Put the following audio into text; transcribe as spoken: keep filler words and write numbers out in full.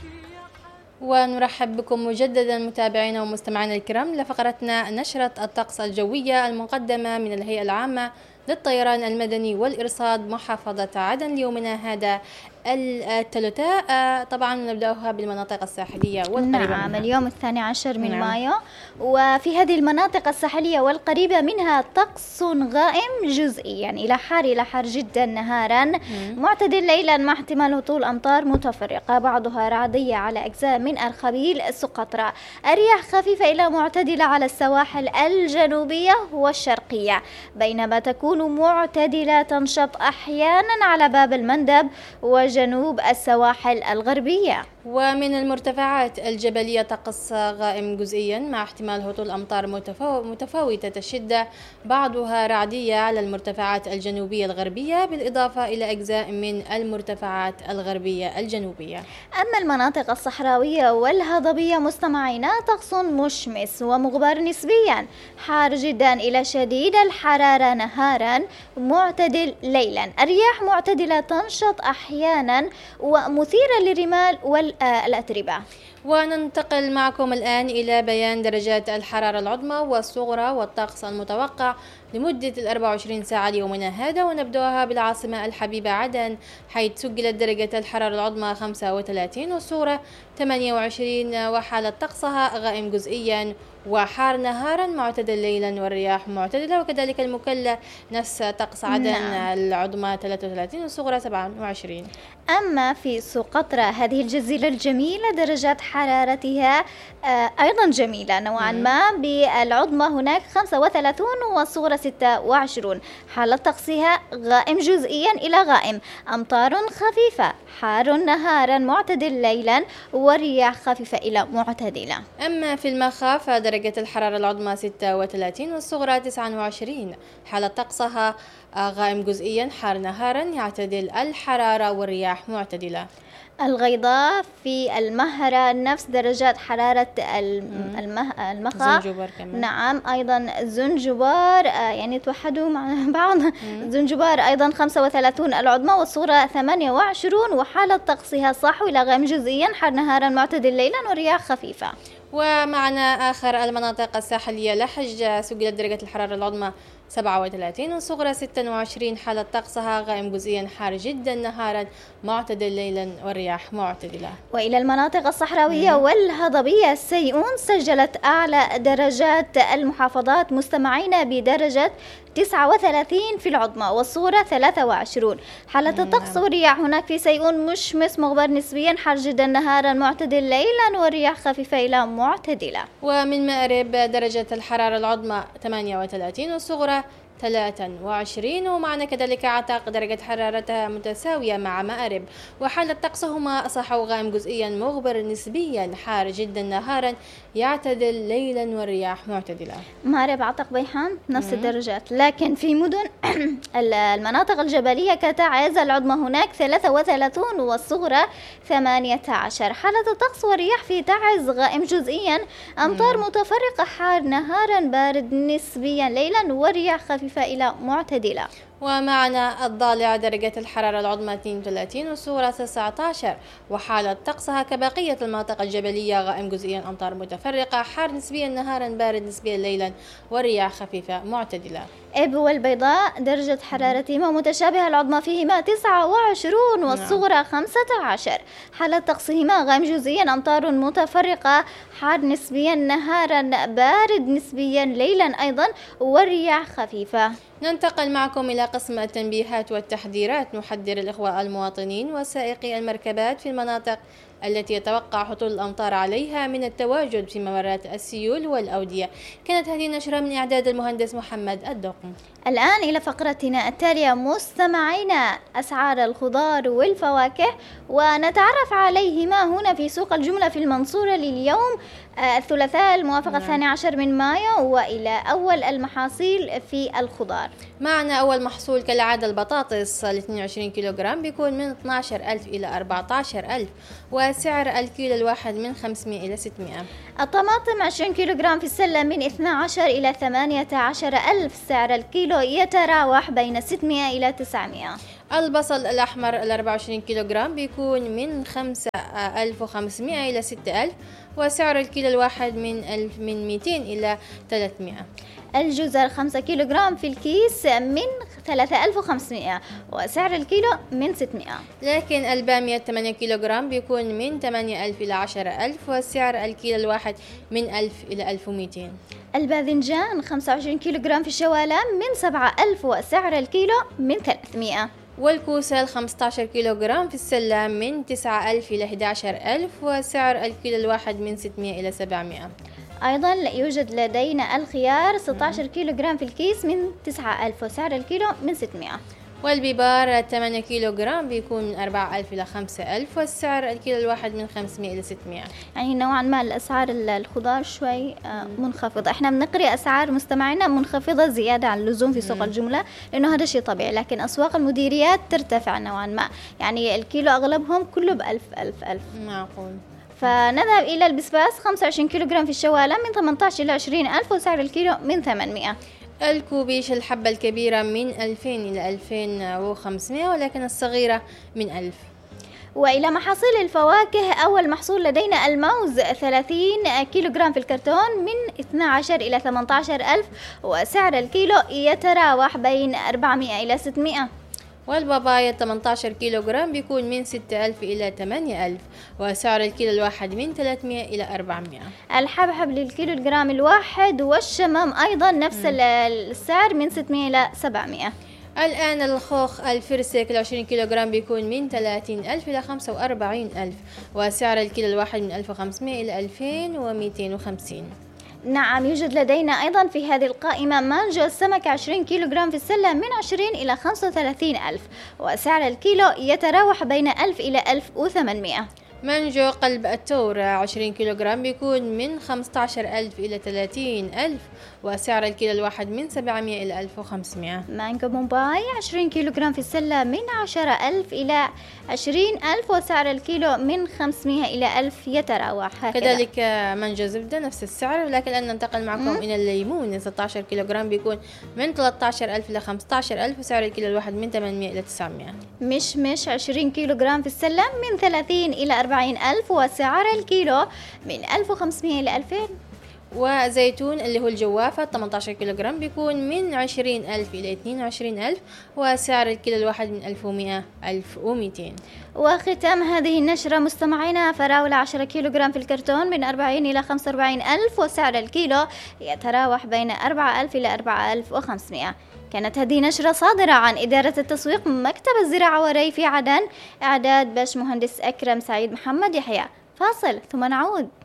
ونرحب بكم مجددا متابعينا ومستمعينا الكرام لفقرتنا نشرة الطقس الجوية المقدمة من الهيئة العامة للطيران المدني والإرصاد محافظة عدن ليومنا هذا الثلاثاء. طبعا نبدأها بالمناطق الساحلية والقريبة نعم منها. اليوم الثاني عشر من نعم. مايو، وفي هذه المناطق الساحلية والقريبة منها طقس غائم جزئيا إلى حار إلى حار جدا نهارا، مم. معتدل ليلا مع احتمال هطول أمطار متفرقة بعضها رعدية على أجزاء من أرخبيل سقطرى. الرياح خفيفة إلى معتدلة على السواحل الجنوبية والشرقية، بينما تكون معتدلة تنشط أحيانا على باب المندب وجنوب السواحل الغربية. ومن المرتفعات الجبلية طقس غائم جزئيا مع احتمال هطول أمطار متفاو... متفاوتة الشدة، بعضها رعدية على المرتفعات الجنوبية الغربية بالإضافة إلى أجزاء من المرتفعات الغربية الجنوبية. أما المناطق الصحراوية والهضبية مستمعينا طقس مشمس ومغبر نسبيا، حار جدا إلى شديد الحرارة نهارا، معتدل ليلا. الرياح معتدلة تنشط أحيانا ومثيرة للرمال والأتربة. وننتقل معكم الآن إلى بيان درجات الحرارة العظمى والصغرى والطقس المتوقع لمدة الأربع وعشرين ساعة ليومنا هذا، ونبدأها بالعاصمة الحبيبة عدن، حيث سجلت درجة الحرارة العظمى خمسة وثلاثين والصغرى ثمانية وعشرين، وحالة طقسها غائم جزئيا وحار نهارا معتدل ليلا والرياح معتدلة. وكذلك المكلا نفس طقس عدن. نعم. العظمى ثلاثة وثلاثين والصغرى سبعة وعشرين. أما في سقطرى هذه الجزيرة الجميلة درجات حرارتها آه أيضا جميلة نوعا ما، بالعظمى هناك خمسة وثلاثين والصغرى ستة وعشرين، حالة طقسها غائم جزئيا إلى غائم، أمطار خفيفة، حار نهارا معتدل ليلا والرياح خفيفة إلى معتدلة. أما في المخاف درجة الحرارة العظمى ستة وثلاثين والصغرى تسعة وعشرين، حالة طقسها غائم جزئيا، حار نهارا يعتدل الحرارة والرياح معتدلة. الغيضاء في المهرة نفس درجات حرارة المه... المخا. زنجبار كمان. نعم أيضا زنجبار آه يعني توحدوا مع بعض. زنجبار أيضا خمسة وثلاثين العظمى والصغرى ثمانية وعشرين، وحالة طقسها صحو إلى غائم جزئيا، حار نهارا معتدل ليلا والرياح خفيفة. ومعنا آخر المناطق الساحلية لحج، سجلت درجة الحرارة العظمى سبعة وثلاثين والصغرى ستة وعشرين، حالة طقسها غائم جزئيا، حار جدا نهارا معتدل ليلا والرياح معتدلة. وإلى المناطق الصحراوية مم. والهضبية سيئون سجلت أعلى درجات المحافظات مستمعين بدرجة تسعة وثلاثين في العظمى والصغرى ثلاثة وعشرين، حالة الطقس والرياح هناك في سيئون مشمس مغبر نسبيا، حار جدا نهارا معتدل ليلا والرياح خفيفة إلى معتدلة. ومن مأرب درجة الحرارة العظمى ثمانية وثلاثين والصغرى ثلاثة وعشرين، ومعنا كذلك عتاق درجة حرارتها متساوية مع مأرب، وحالة طقسهما صحو غائم جزئيا مغبر نسبيا، حار جدا نهارا يعتدل ليلا والرياح معتدلة. مأرب عتاق بيحان نفس الدرجات، لكن في مدن المناطق الجبلية كتعز العظمى هناك ثلاثة وثلاثين والصغرى ثمانية عشر، حالة الطقس والرياح في تعز غائم جزئيا، أمطار متفرقة، حار نهارا بارد نسبيا ليلا والرياح خفيفة إلى معتدلة. ومعنا الضالع درجة الحرارة العظمى اثنين وثلاثين والصغرى تسعة عشر، وحالة طقسها كبقية المناطق الجبلية غائم جزئيا، أمطار متفرقة، حار نسبيا نهارا بارد نسبيا ليلا والرياح خفيفة معتدلة. إب والبيضاء درجة حرارتهما متشابهة، العظمى فيهما تسعة وعشرين والصغرى خمسة عشر، حالة طقسهما غائم جزئيا، أمطار متفرقة، حار نسبيا نهارا بارد نسبيا ليلا أيضا والرياح خفيفة. ننتقل معكم إلى قسم التنبيهات والتحذيرات، نحذر الإخوة المواطنين وسائقي المركبات في المناطق التي يتوقع هطول الأمطار عليها من التواجد في ممرات السيول والأودية. كانت هذه النشرة من إعداد المهندس محمد الدقم. الآن إلى فقرتنا التالية مستمعينا، أسعار الخضار والفواكه ونتعرف عليهما هنا في سوق الجملة في المنصورة لليوم الثلاثاء الموافق الثاني عشر من مايو، وإلى أول المحاصيل في الخضار. معنا أول محصول كالعادة البطاطس ال اثنين وعشرين كيلوغرام بيكون من اثني عشر ألف إلى أربعة عشر ألف، وسعر الكيلو الواحد من خمسمائة إلى ستمائة. الطماطم عشرين كيلوغرام في السلة من اثني عشر إلى ثمانية عشر ألف، سعر الكيلو يتراوح بين ستمائة إلى تسعمائة. البصل الأحمر الأربعة وعشرين كيلوغرام بيكون من خمسة آلاف وخمسمائة إلى ستة آلاف، وسعر الكيلو الواحد من ألف من مئتين إلى ثلاثمائة. الجزر خمسة كيلوغرام في الكيس من ثلاثة آلاف وخمسمائة، وسعر الكيلو من ستمائة. لكن البامية ثمانية كيلوغرام بيكون من ثمانية آلاف إلى عشرة آلاف، وسعر الكيلو الواحد من ألف إلى ألف ومئتين. الباذنجان خمسة وعشرين كيلوغرام في الشوالة من سبعة آلاف، وسعر الكيلو من ثلاثمائة. والكوسة خمسة عشر كيلوغرام في السلة من تسعة آلاف إلى أحد عشر ألف، وسعر الكيلو الواحد من ستمائة إلى سبعمائة. أيضا يوجد لدينا الخيار ستة عشر كيلوغرام في الكيس من تسعة آلاف، وسعر الكيلو من ستمائة. والبيبار ثمانية كيلوغرام بيكون من أربعة آلاف إلى خمسة آلاف، والسعر الكيلو الواحد من خمسمائة إلى ستمائة. يعني نوعا ما الأسعار الخضار شوي منخفضة. احنا بنقرأ أسعار مستمعينا منخفضة زيادة عن اللزوم في سوق الجملة، لأنه هذا شيء طبيعي، لكن أسواق المديريات ترتفع نوعا ما، يعني الكيلو أغلبهم كله بألف ألف ألف. معقول. فنذهب إلى البسباس خمسة وعشرين كيلوغرام في الشوالة من ثمانية عشر إلى عشرين ألف، وسعر الكيلو من ثمانمائة. الكوبيش الحبة الكبيرة من ألفين إلى ألفين وخمسمائة، ولكن الصغيرة من ألف. وإلى محاصيل الفواكه، أول محصول لدينا الموز ثلاثين كيلوغرام في الكرتون من اثني عشر إلى ثمانية عشر ألف، وسعر الكيلو يتراوح بين أربعمائة إلى ستمائة. والبابايا ثمانية عشر كيلوغرام بيكون من ستة آلاف إلى ثمانية آلاف، وسعر الكيلو الواحد من ثلاثمائة إلى أربعمائة. الحبحب للكيلو الجرام الواحد والشمام أيضا نفس م. السعر من ستمائة إلى سبعمائة. الآن الخوخ الفرسك العشرين كيلوغرام بيكون من ثلاثين ألف إلى خمسة وأربعين ألف، وسعر الكيلو الواحد من ألف وخمسمائة إلى ألفين ومئتين وخمسين. نعم، يوجد لدينا أيضا في هذه القائمة مانجو السمك عشرين كيلوغرام في السلة من عشرين إلى خمسة وثلاثين ألف، وسعر الكيلو يتراوح بين ألف إلى ألف وثمانمائة. مانجو قلب التور عشرين كيلوغرام بيكون من خمسة عشر ألف إلى ثلاثين ألف، وسعر الكيلو الواحد من سبعمائة إلى ألف وخمسمائة. مانجو مومباي عشرين كيلوغرام في السلة من عشرة ألف إلى عشرين ألف، وسعر الكيلو من خمسمائة إلى ألف يتراوح. هكذا. كذلك مانجو زبدة نفس السعر، لكن الآن ننتقل معكم م- إلى الليمون ستة عشر كيلوغرام بيكون من ثلاثة عشر ألف إلى خمسة عشر ألف، وسعر الكيلو الواحد من ثمانمائة إلى تسعمائة. مشمش عشرين كيلوغرام في السلة من ثلاثين إلى أربعين ألف، وسعر الكيلو من ألف وخمسمائة إلى ألفين. وزيتون اللي هو الجوافة ثمانية عشر كيلوغرام بيكون من عشرين ألف إلى اثنين وعشرين ألف، وسعر الكيلو الواحد من ألف ومئة ألف ومئتين. وختام هذه النشرة مستمعينا، فراولة عشرة كيلوغرام في الكرتون من أربعين إلى خمسة وأربعين ألف، وسعر الكيلو يتراوح بين أربعة آلاف إلى أربعة آلاف وخمسمائة. كانت هذه نشرة صادرة عن إدارة التسويق مكتب الزراعة والري في عدن، إعداد باش مهندس أكرم سعيد محمد يحيى. فاصل ثم نعود.